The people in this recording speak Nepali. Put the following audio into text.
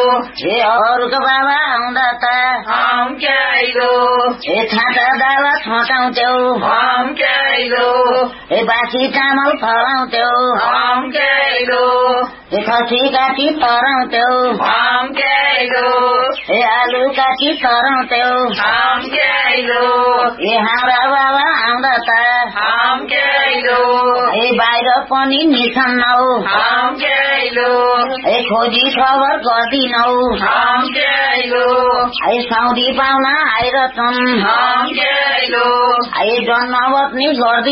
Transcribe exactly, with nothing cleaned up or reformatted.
हे अरूको बाबा आउँदा त हम क्याइलो हे छाँटा दावा छोटाउँथ्यौ हम क्याइलो हे बासी चामल फलाउँथ्यौ हम क्याइलो हे खसी काटी तराउँथ्यौ हम क्याइलो हे आलु काटी तराउँथ्यौ हम क्याइलो हे हाम्रा बाबा आउँदा त हम क्याइलो हे बाहिर पनि निछन्नौ हम क्याइलो हे खोजी खबर गर्दिनौ हम क्याइलो हे साउदी पाहुना आइरहछन् हम क्याइलो हे जन्मवत्नी गर्दै